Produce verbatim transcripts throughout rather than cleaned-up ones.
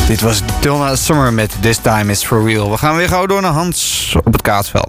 Dit was Donna Summer met This Time Is For Real. We gaan weer gauw door naar Hans op het kaatsveld.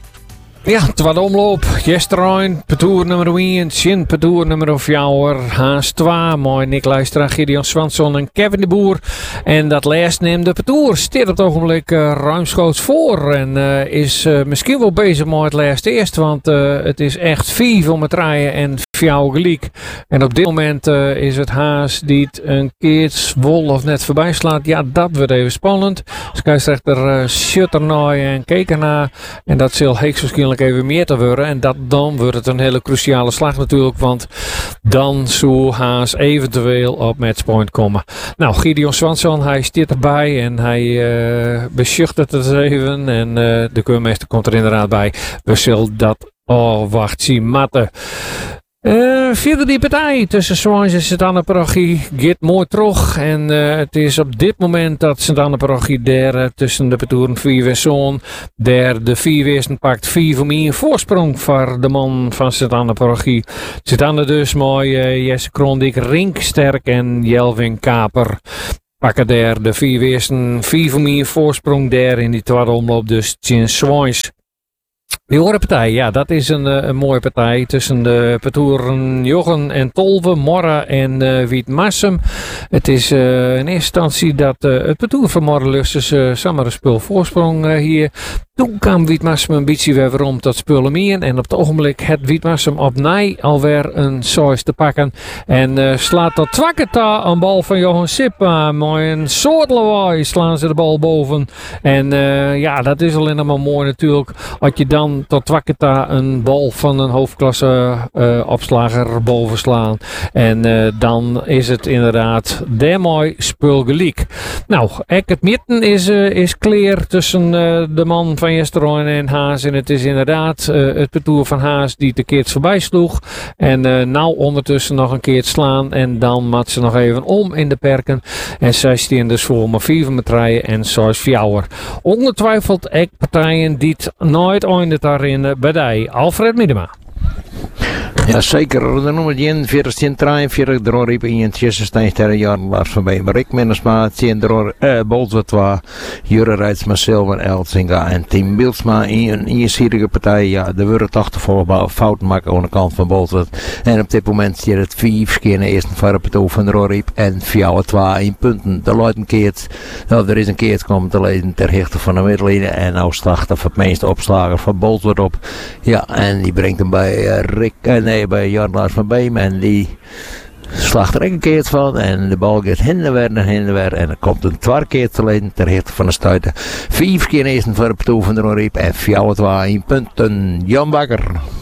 Ja, het was de omloop. Gisteren, parcours nummer één, Sint parcours nummer vier, Haas twee, mooi Nick Luistera, Gideon Swanson en Kevin de Boer. En dat laatste neemt de parcours, staat op het ogenblik uh, ruimschoots voor en uh, is uh, misschien wel bezig met het laatste eerst, want uh, het is echt vier om het rijden en vier gelijk. En op dit moment uh, is het Haas die het een keer wol of net voorbij slaat. Ja, dat wordt even spannend. Scheidsrechter uh, schutter naar en keek ernaar en dat zal hoogstwaarschijnlijk even meer te worden. En dat, dan wordt het een hele cruciale slag natuurlijk. Want dan zou Haas eventueel op matchpoint komen. Nou, Gideon Swanson, hij staat erbij. En hij uh, beschuchtert het even. En uh, de keurmeester komt er inderdaad bij. We zullen dat... Oh, wacht, zien matten. Uh, verder die partij tussen Swans en Sint-Anna-parochie gaat mooi terug. En uh, het is op dit moment dat Sint-Anna-parochie daar uh, tussen de petoeren vier en zoon. Daar de vier weersten pakt vier voor mij. Voorsprong voor de man van Sint-Anna-parochie. Sint-Anna dus mooi. Uh, Jesse Krondik, Rinksterk en Jelvin Kaper. Pakken daar de vier weersten vier voor mij. Voorsprong daar in die tweede omloop dus Tjen Swans. Die horenpartij, ja, dat is een, een mooie partij tussen de parcoursen Jochen en Tolve, Morra en uh, Wietmassum. Het is uh, in eerste instantie dat uh, het parcours van Morra lust dus uh, samen een spul voorsprong uh, hier. Toen kwam Wietmassum een beetje weer rond tot spullen meer. En op het ogenblik het Wietmassum opnieuw alweer een soos te pakken. En uh, slaat tot twakketa een bal van Johan Sippa. Mooi een soort lawaai slaan ze de bal boven. En uh, ja, dat is alleen maar mooi natuurlijk. Als je dan tot twakketa een bal van een hoofdklasse uh, opslager boven slaan. En uh, dan is het inderdaad de mooi spul gelijk. Nou, ek het midden is, uh, is clear tussen uh, de man van Jesteroen en Haas. En het is inderdaad uh, het parcours van Haas die de keert voorbij sloeg. En uh, nou ondertussen nog een keer slaan. En dan mat ze nog even om in de perken. En zij staan dus voor maar vier met rijden en zes fjouwer. Ongetwijfeld ek partijen die het nooit ooit daarin bij die. Alfred Miedema. Ja, zeker. De nummer eenenveertig, drieënveertig, de Roriep in zesenzestig tegen Jan Lars van Bij. Rick Minnesma, tien de uh, Bolzwatwa, Jure Rijtsma, Silver, Eltzinga en Tim Bilsma in een eensidige partij. Ja, de worden toch te volle fouten maken aan de kant van Bolzwat. En op dit moment zit het vijf keer in de eerste varrepartij van de Roriep en vier twee in punten. De Leuten keert, nou, er is een keer komen te leiden ter hichte van de middenlijn en nou slacht of het meeste opslagen van Bolzwat op. Ja, en die brengt hem bij uh, Rick, uh, nee, bij Jan Lars van Beem en die slaagt er een keer van en de bal gaat heen en weer en heen en weer en er komt een twee keer te leiden ter hichte van de stuiten. Vijf keer eerst voor de partij van de Roriep en vier twee in punten. Jan Bakker.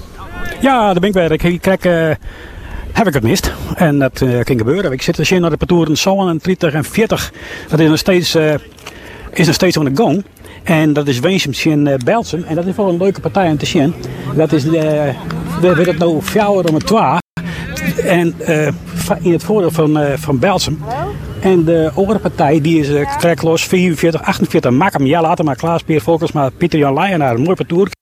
Ja, daar ben ik weer. Ik krijg, uh, heb ik het mist en dat uh, kan gebeuren. Ik zit dus naar de partij zevenendertig en veertig. Dat is nog steeds, uh, is nog steeds aan de gang. En dat is Weensums in uh, Belsum. En dat is wel een leuke partij om te zien. Dat is, uh, we hebben het nou vier om het twee. En uh, in het voordeel van, uh, van Belsum. En de andere partij die is uh, krekloos vierenveertig, achtenveertig. Maak hem ja later maar klaar. Speer Volkers maar Pieter Jan Leijenaar. Een mooi parcours.